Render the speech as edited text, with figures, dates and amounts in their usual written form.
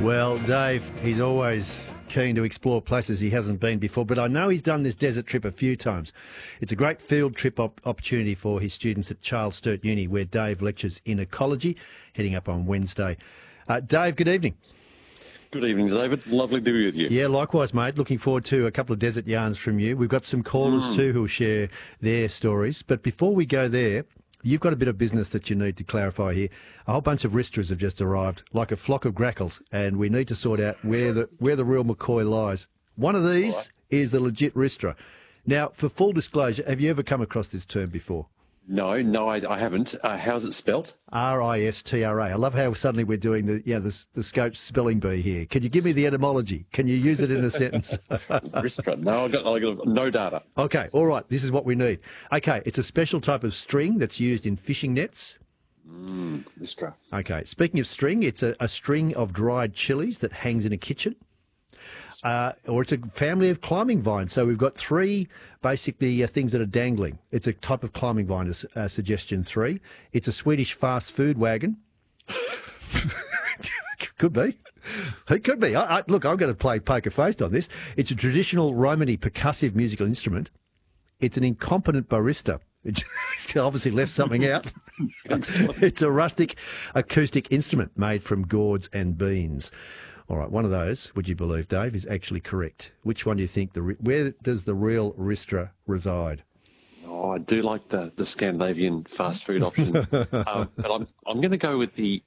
Well, Dave, he's always keen to explore places he hasn't been before, but I know he's done this desert trip a few times. It's a great field trip opportunity for his students at Charles Sturt Uni, where Dave lectures in ecology, heading up on Wednesday. Dave, good evening. Good evening, David. Lovely to be with you. Yeah, likewise, mate. Looking forward to a couple of desert yarns from you. We've got some callers too who'll share their stories. But before we go there, you've got a bit of business that you need to clarify here. A whole bunch of ristras have just arrived, like a flock of grackles, and we need to sort out where the real McCoy lies. One of these is the legit ristra. Now, for full disclosure, have you ever come across this term before? No, I haven't. How's it spelt? R-I-S-T-R-A. I love how suddenly we're doing the Scope spelling bee here. Can you give me the etymology? Can you use it in a sentence? Ristra. No, I got no data. Okay, all right. This is what we need. Okay, it's a special type of string that's used in fishing nets. Ristra. Okay, speaking of string, it's a string of dried chilies that hangs in a kitchen. Or it's a family of climbing vines. So we've got three basically things that are dangling. It's a type of climbing vine, is suggestion 3. It's a Swedish fast food wagon. Could be. It could be. Look, I'm going to play poker face on this. It's a traditional Romany percussive musical instrument. It's an incompetent barista. It's obviously left something out. It's a rustic acoustic instrument made from gourds and beans. All right, one of those, would you believe, Dave, is actually correct. Which one do you think? Where does the real ristra reside? Oh, I do like the Scandinavian fast food option, but I'm going to go with the